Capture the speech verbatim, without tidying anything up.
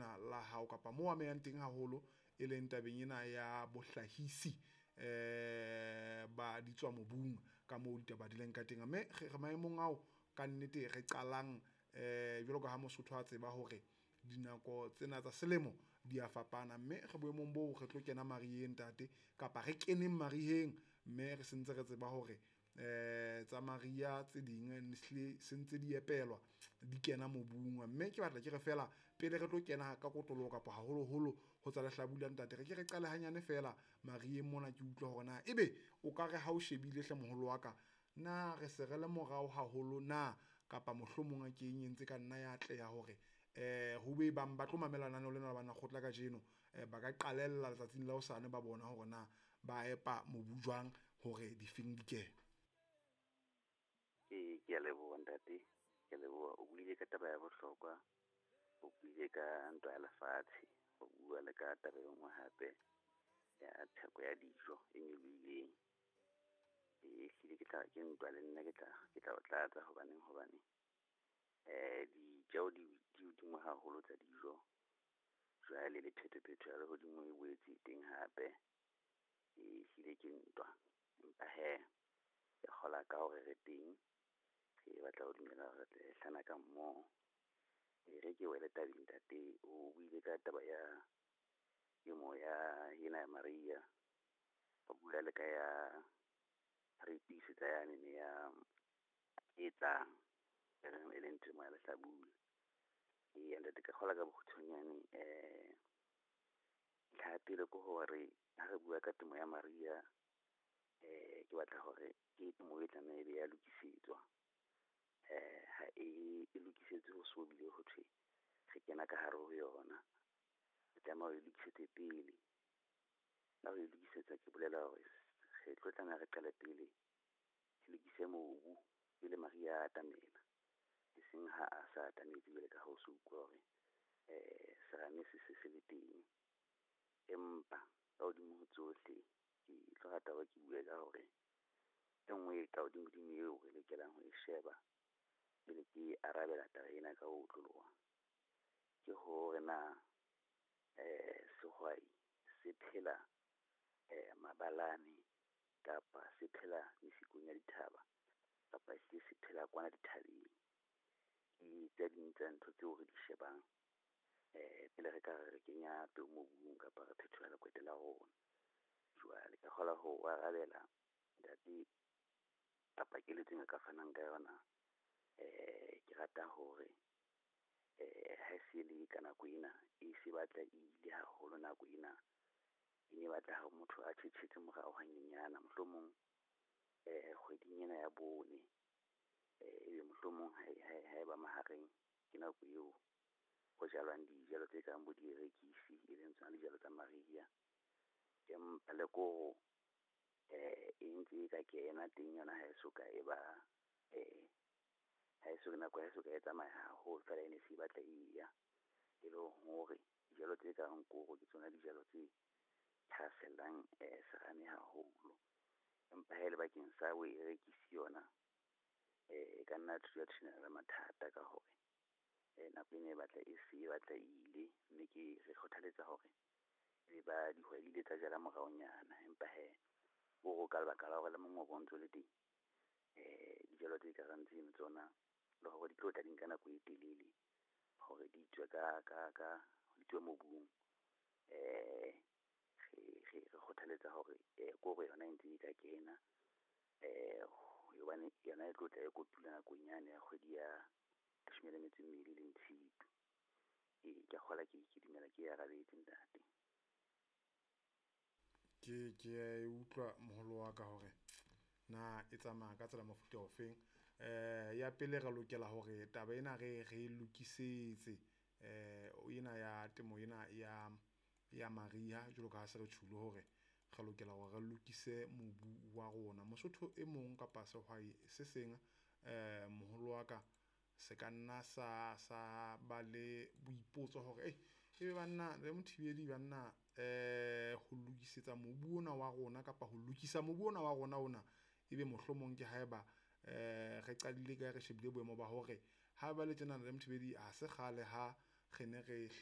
lena la hao kapa mo wa meyang teng haholo e leng tabeng ena ya bohlahisi eh ba di tswa mobung ka mo ditaba di leng ka teng. Mme re maemong ao ka nnete re qalang eh jwalo ka ha Mosotho a tseba hore dinako tsena tsa selemo di a fapana, mme re boemong boo re tlo kena mariheng tate kapa re keneng mariheng, mme re sentse re tseba hore eh tsa maria tse ding ne sentse di epelwa di kena mobung. Mme ke batla ke re fela pele re tlo kena ka kotloloho kapa haholoholo ho tsa lehlabula ntate, re ke re qale hanyane fela mariheng mona ke utlwa hore na ebe o ka re ha o shebile hle moholo wa ka, na re se re le morao haholo na kapa mohlomong a ke entse ka nna ya tle ya hore eh ho be bang ba tlo mamelana le lena ba na khotla ka jeno eh, ba ka qalella letsatsing la hosane ba bona hore na ba epa mobu jwang hore di feng di kena. ke ke a leboha ntate, ke a leboha. O buile ka taba ya bohlokwa, o buile ka ntwa ya lefatshe, o bua le ka taba e nngwe hape ya theko ya dijo e nyolohileng. E hlile ke tla ke ntwa le nna ke tla ke tla o tlatsa hobaneng hobane eh dijeo di di hodimo haholo tsa dijo, jwale le phephetso ya lehodimo e boetse teng hape, e hlile ke ntwa. Empa he ke kgola ka hore re teng, ke batla ho dumela hore re hlana ka mmoho. E re ke wele tabeng ntate, o buile ka taba ya temo ya ena ya Maria, o bua le ka ya re tiisetsa yane ne ya etsang e leng temo ya lehlabula. E ntate ka kgola ka bokgutshwanyane eh ka pele ko hore ha re bua ka temo ya Maria, eh ke batla hore ke temo e tlameha e ya lokisetswa. Eh ha e lokisetswe ho so bile ho thwe re kena ka hare ho yona, re tlameha ho lokisetse pele. Na ho lokisetsa ke bolela hore re tlo tlameha re qale pele ke lokise mobu pele Maria a atamela, e seng ha a sa atametse jwale ka ho se utlwa hore eh serame se se se le teng. Empa ka hodimo ho tsohle ke tlo rata hore ke bue ka hore e nngwe ka hodimo dimo eo re lokelang ho e sheba pele ke arabela taba ena ka ho tloloha, ke hore na eh sehwai se phela eh mabalane kapa se phela mesikong ya dithaba kapa se se phela kwana dithabeng. Ke tse ding tsa ntho tseo re di shebang eh pele re ka re kenya peo mobung kapa re phethola lekwete la rona. Jwale ka kgola ho arabela ntate kapa ke le tsenga ka fanang ka yona. Eh ke rata hore eh ha se le ka nako ena e se batla ile haholo nako ena e ne batla ha motho a tshetse morao hanyenyana, mohlomong eh kgweding ena ya bone eh ebe mohlomong ha ha ba mahareng ke nako eo ho jalwang dijalo tse kang bo dierekisi e leng tsona dijalo tsa Maria. Ke mpale ko eh e ntse ka kena teng yona ha e soka e ba eh ha e soka nako ha e soka e tsamaya haholo fela e ne se batla iya e le hore dijalo tse kang koro ke tsona dijalo tse thasellang eh serame haholo. Empa ha e le bakeng sa o e rekisi yona eh ka nna thuya thina mathata ka hore eh nako ene batla e se batla ile, mme ke re kgothaletsa hore e ba dihwai le tsa jala moraonyana. Empa he o ka lebaka la hore le mongwe bontsho le teng eh dijalo tse ka rantseng tsona le hore di tlo tla dinka nako e telele hore di tswe ka ka ka di tswe mobung. Eh re re kgothaletsa hore eh ko re yona ntse ka kena eh yobane yona e tlo tla e kotula nako nyane ya kgwedi ya leshome le metso e mmedi le Tshitwe. E ke kgola ke ke dumela ke ya rabetse ntate. ke ke e utlwa moholo wa ka hore na e tsamaya ka tsela mofuta ofeng. Eh ya pele re lokela hore taba ena re re lokisetse eh o ena ya temo ena ya ya Maria jwalo ka ha se re tsholo hore re lokela hore re lokise mobu wa rona. Mosotho e mong kapa sehwai se seng eh moholo wa ka se ka nna sa sa ba le boipotso hore eh ebe banna le mothibedi banna eh ho lokisetsa mobu ona wa rona kapa ho lokisa mobu ona wa rona ona ebe mohlomong ke haeba eh re qadile ka re shebile boemo ba hore ha ba le tjena le mothibedi a se kgale ha re ne re